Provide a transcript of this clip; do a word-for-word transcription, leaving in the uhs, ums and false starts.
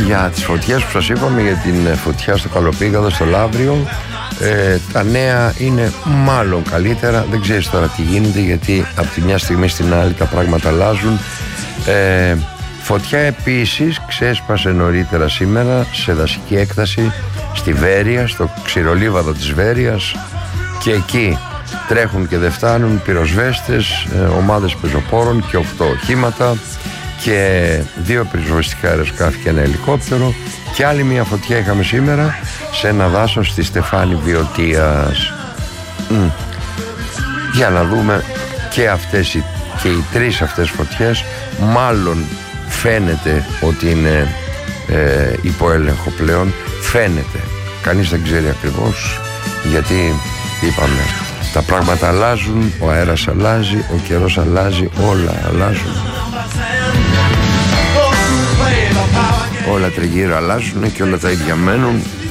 για τις φωτιές που σας είπαμε, για την φωτιά στο Καλοπήγαδο, στο Λαύριο. Ε, τα νέα είναι μάλλον καλύτερα. Δεν ξέρεις τώρα τι γίνεται, γιατί από τη μια στιγμή στην άλλη τα πράγματα αλλάζουν. ε, Φωτιά επίσης ξέσπασε νωρίτερα σήμερα σε δασική έκταση στη Βέρεια, στο ξηρολίβαδο της Βέρειας, και εκεί τρέχουν και δεν φτάνουν πυροσβέστες, ε, ομάδες πεζοπόρων και οκτώ οχήματα και δύο πυροσβεστικά αεροσκάφη και ένα ελικόπτερο. Και άλλη μια φωτιά είχαμε σήμερα σε ένα δάσος στη Στεφάνη Βιωτίας. Mm. Για να δούμε και αυτές οι, και οι τρεις αυτές φωτιές μάλλον φαίνεται ότι είναι ε, υπό έλεγχο πλέον. Φαίνεται, κανείς δεν ξέρει ακριβώς, γιατί είπαμε τα πράγματα αλλάζουν, ο αέρας αλλάζει, ο καιρός αλλάζει, όλα αλλάζουν. Όλα τριγύρω αλλάζουν και όλα τα ίδια μένουν.